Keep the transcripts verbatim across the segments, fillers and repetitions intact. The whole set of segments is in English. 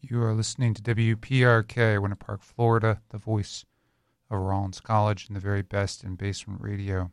You are listening to W P R K, Winter Park, Florida, the voice of Rollins College and the very best in basement radio.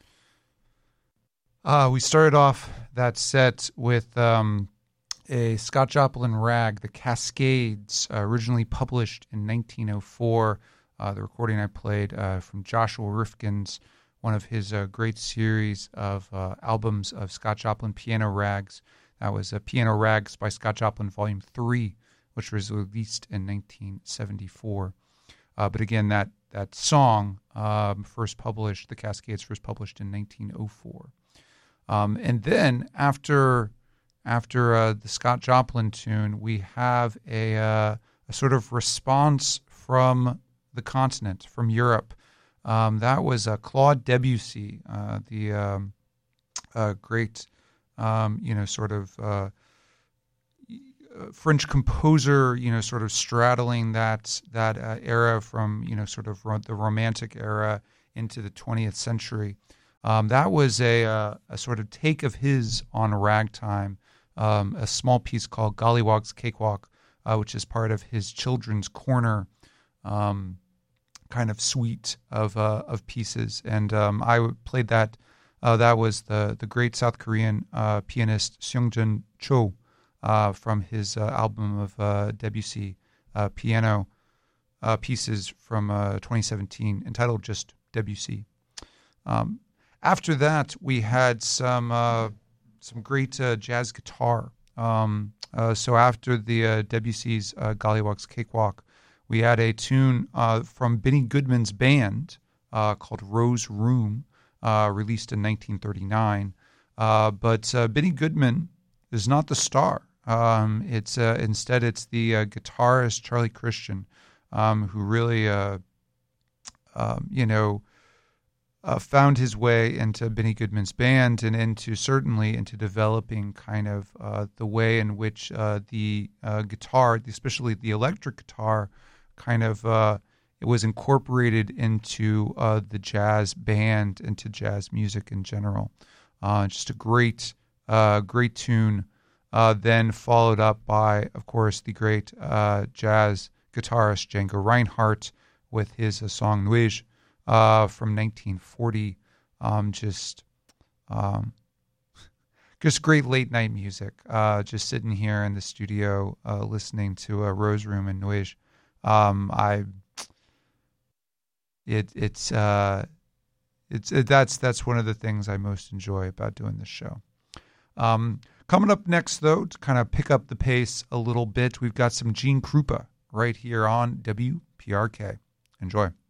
Uh, we started off that set with um, a Scott Joplin rag, The Cascades, uh, originally published in nineteen oh four. Uh, the recording I played uh, from Joshua Rifkin's, one of his uh, great series of uh, albums of Scott Joplin piano rags. That was uh, Piano Rags by Scott Joplin, Volume three, which was released in nineteen seventy-four. Uh, but again, that that song um, first published, The Cascades, first published in nineteen oh four. Um, and then after after uh, the Scott Joplin tune, we have a, uh, a sort of response from the continent, from Europe. Um, that was uh, Claude Debussy, uh, the um, uh, great, um, you know, sort of uh, French composer, you know, sort of straddling that that uh, era from, you know, sort of ro- the Romantic era into the twentieth century. Um, that was a, uh, a sort of take of his on ragtime, um, a small piece called Gollywog's Cakewalk, uh, which is part of his Children's Corner um, kind of suite of uh, of pieces. And um, I played that. Uh, that was the the great South Korean uh, pianist Seung-jun Cho uh, from his uh, album of uh, Debussy uh, piano uh, pieces from uh, twenty seventeen, entitled just Debussy. Um, After that, we had some uh, some great uh, jazz guitar. Um, uh, so after the uh, Debussy's uh, Gollywog's Cakewalk, we had a tune uh, from Benny Goodman's band uh, called Rose Room, uh, released in nineteen thirty-nine. Uh, but uh, Benny Goodman is not the star. Um, it's uh, instead it's the uh, guitarist Charlie Christian, um, who really, uh, um, you know. Uh, found his way into Benny Goodman's band and into certainly into developing kind of uh, the way in which uh, the uh, guitar, especially the electric guitar, kind of uh, it was incorporated into uh, the jazz band, into jazz music in general. Uh, just a great, uh, great tune. Uh, then followed up by, of course, the great uh, jazz guitarist Django Reinhardt with his uh, song Nuege. Uh, from nineteen forty, um, just, um, just great late night music. Uh, just sitting here in the studio, uh, listening to a Rose Room and Nuege. Um, I, it, it's, uh, it's it, that's that's one of the things I most enjoy about doing this show. Um, coming up next, though, to kind of pick up the pace a little bit, we've got some Gene Krupa right here on W P R K. Enjoy.